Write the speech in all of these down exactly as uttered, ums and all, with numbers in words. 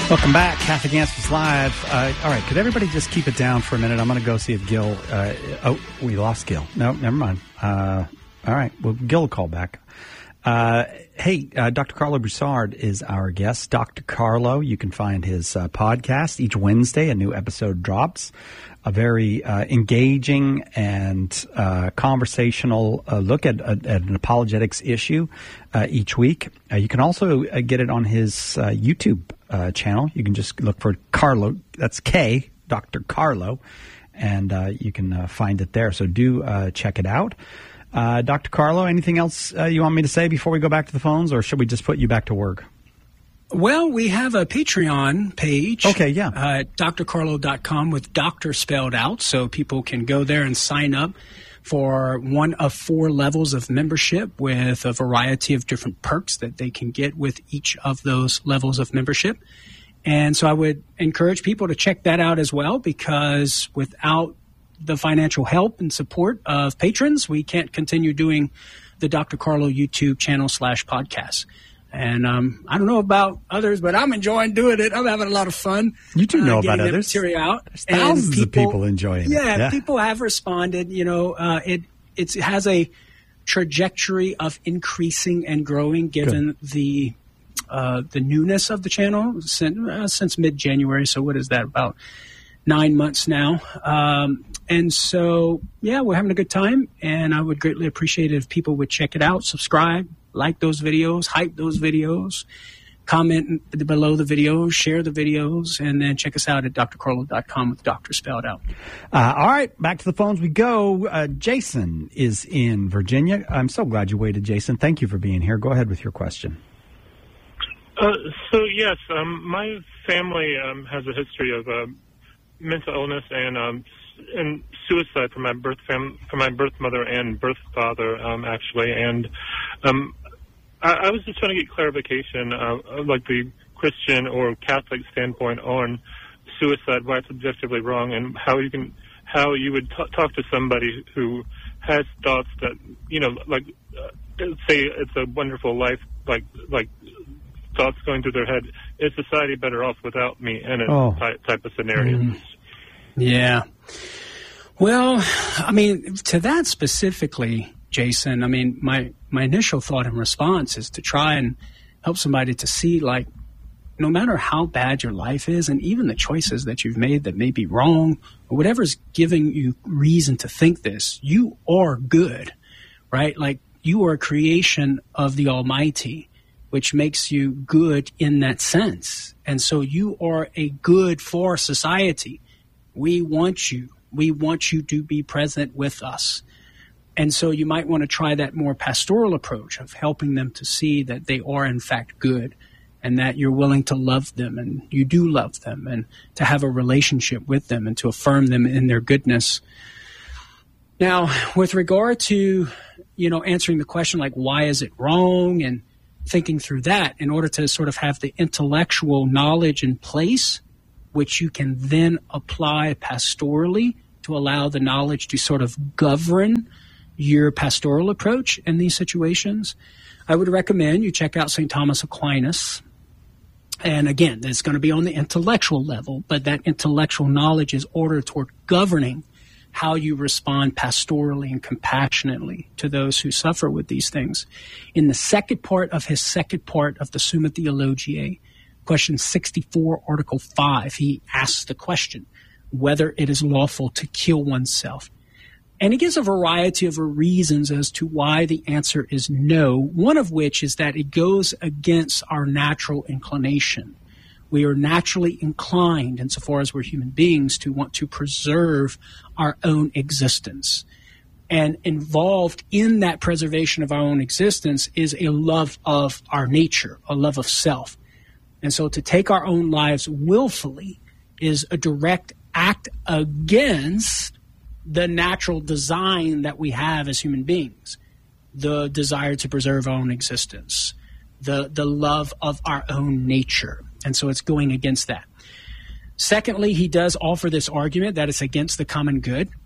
Welcome back, Catholic Answers Live. Uh, all right, could everybody just keep it down for a minute? I'm going to go see if Gil... Uh, oh, we lost Gil. No, never mind. Uh, all right, well, Gil will call back. Uh, hey, uh, Doctor Carlo Broussard is our guest. Doctor Carlo, you can find his uh, podcast. Each Wednesday, a new episode drops. A very uh, engaging and uh, conversational uh, look at, at, at an apologetics issue uh, each week. Uh, you can also uh, get it on his uh, YouTube uh, channel. You can just look for Carlo. That's K, Doctor Carlo, and uh, you can uh, find it there. So do uh, check it out. Uh, Doctor Carlo, anything else uh, you want me to say before we go back to the phones, or should we just put you back to work? Well, we have a Patreon page. Okay, yeah. Uh, D R carlo dot com with doctor spelled out, so people can go there and sign up for one of four levels of membership with a variety of different perks that they can get with each of those levels of membership. And so I would encourage people to check that out as well, because without the financial help and support of patrons, we can't continue doing the Doctor Carlo YouTube channel slash podcast. And um, I don't know about others, but I'm enjoying doing it. I'm having a lot of fun. You do know uh, about getting others. Material out. There's thousands people, of people enjoying yeah, it. Yeah, people have responded. You know, uh, it it's, it has a trajectory of increasing and growing given Good. the uh, the newness of the channel since, uh, since mid-January. So what is that, about nine months now? Um, and so, yeah, we're having a good time. And I would greatly appreciate it if people would check it out, subscribe, like those videos, hype those videos, comment below the videos, share the videos, and then check us out at D R carlo dot com with doctor spelled out. Uh, all right, back to the phones we go. Uh, Jason is in Virginia. I'm so glad you waited, Jason. Thank you for being here. Go ahead with your question. Uh, so, yes, um, my family um, has a history of uh, mental illness and um, and suicide for my birth fam- for my birth mother and birth father, um, actually, and um, I, I was just trying to get clarification, uh, like the Christian or Catholic standpoint on suicide, why it's objectively wrong, and how you can how you would t- talk to somebody who has thoughts that, you know, like uh, say it's a wonderful life, like like thoughts going through their head. Is society better off without me? And a oh. type, type of scenario. Mm. Yeah. Well, I mean, to that specifically, Jason, I mean, my, my initial thought and response is to try and help somebody to see, like, no matter how bad your life is, and even the choices that you've made that may be wrong, or whatever's giving you reason to think this, you are good, right? Like, you are a creation of the Almighty, which makes you good in that sense. And so you are a good for society. We want you. We want you to be present with us. And so you might want to try that more pastoral approach of helping them to see that they are in fact good, and that you're willing to love them, and you do love them, and to have a relationship with them, and to affirm them in their goodness. Now, with regard to, you know, answering the question like, why is it wrong, and thinking through that in order to sort of have the intellectual knowledge in place, which you can then apply pastorally to allow the knowledge to sort of govern your pastoral approach in these situations, I would recommend you check out Saint Thomas Aquinas. And again, it's going to be on the intellectual level, but that intellectual knowledge is ordered toward governing how you respond pastorally and compassionately to those who suffer with these things. In the second part of his second part of the Summa Theologiae, question sixty-four, Article five, he asks the question whether it is lawful to kill oneself. And he gives a variety of reasons as to why the answer is no, one of which is that it goes against our natural inclination. We are naturally inclined, insofar as we're human beings, to want to preserve our own existence. And involved in that preservation of our own existence is a love of our nature, a love of self. And so to take our own lives willfully is a direct act against the natural design that we have as human beings, the desire to preserve our own existence, the, the love of our own nature. And so it's going against that. Secondly, he does offer this argument that it's against the common good.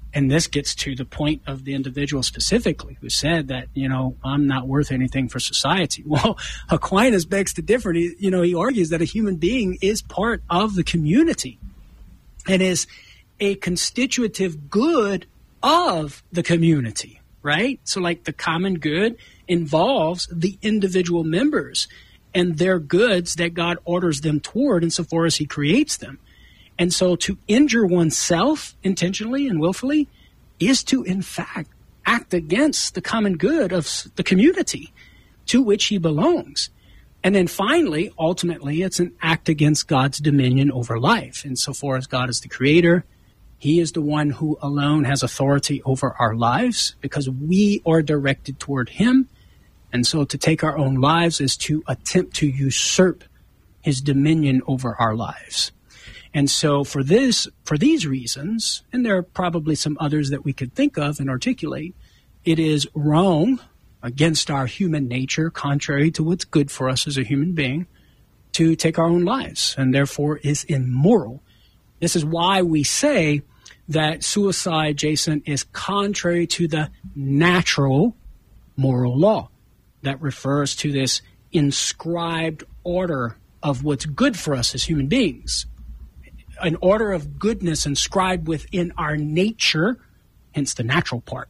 And this gets to the point of the individual specifically who said that, you know, I'm not worth anything for society. Well, Aquinas begs to differ. He, you know, he argues that a human being is part of the community and is a constitutive good of the community, right? So like the common good involves the individual members and their goods that God orders them toward insofar as he creates them. And so to injure oneself intentionally and willfully is to, in fact, act against the common good of the community to which he belongs. And then finally, ultimately, it's an act against God's dominion over life. Insofar as God is the creator, he is the one who alone has authority over our lives because we are directed toward him. And so to take our own lives is to attempt to usurp his dominion over our lives. And so for this, for these reasons, and there are probably some others that we could think of and articulate, it is wrong against our human nature, contrary to what's good for us as a human being, to take our own lives, and therefore is immoral. This is why we say that suicide, Jason, is contrary to the natural moral law that refers to this inscribed order of what's good for us as human beings. An order of goodness inscribed within our nature, hence the natural part.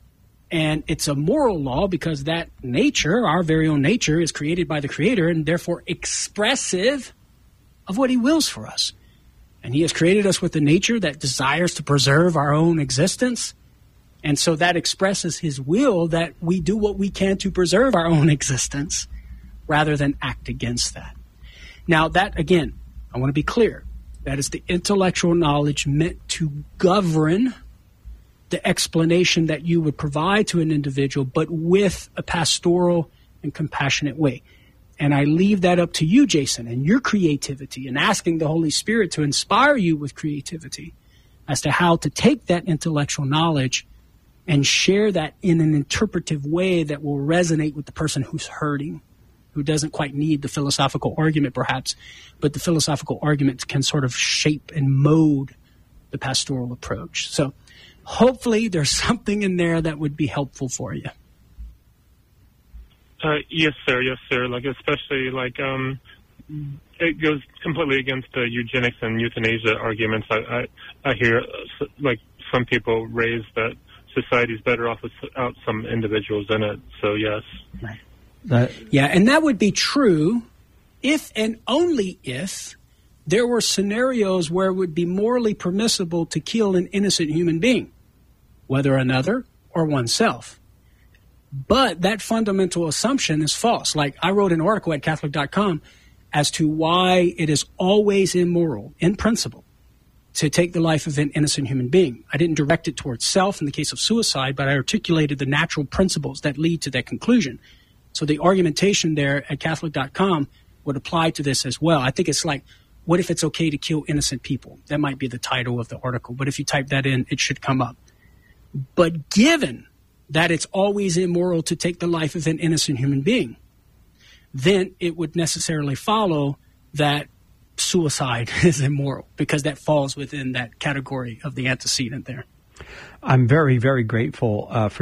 And it's a moral law because that nature, our very own nature, is created by the Creator and therefore expressive of what he wills for us. And he has created us with a nature that desires to preserve our own existence. And so that expresses his will that we do what we can to preserve our own existence rather than act against that. Now that, again, I want to be clear. That is the intellectual knowledge meant to govern the explanation that you would provide to an individual, but with a pastoral and compassionate way. And I leave that up to you, Jason, and your creativity, and asking the Holy Spirit to inspire you with creativity as to how to take that intellectual knowledge and share that in an interpretive way that will resonate with the person who's hurting, who doesn't quite need the philosophical argument perhaps, but the philosophical argument can sort of shape and mold the pastoral approach. So hopefully there's something in there that would be helpful for you. Uh, yes, sir. Yes, sir. Like, especially, like, um, it goes completely against the eugenics and euthanasia arguments. I, I, I hear, uh, like, some people raise that society's better off without some individuals in it. So, yes. Right. That, yeah, and that would be true if and only if there were scenarios where it would be morally permissible to kill an innocent human being, whether another or oneself. But that fundamental assumption is false. Like, I wrote an article at Catholic dot com as to why it is always immoral, in principle, to take the life of an innocent human being. I didn't direct it towards self in the case of suicide, but I articulated the natural principles that lead to that conclusion. So the argumentation there at Catholic dot com would apply to this as well. I think it's like, what if it's okay to kill innocent people? That might be the title of the article, but if you type that in, it should come up. But given that it's always immoral to take the life of an innocent human being, then it would necessarily follow that suicide is immoral, because that falls within that category of the antecedent there. I'm very, very grateful uh, for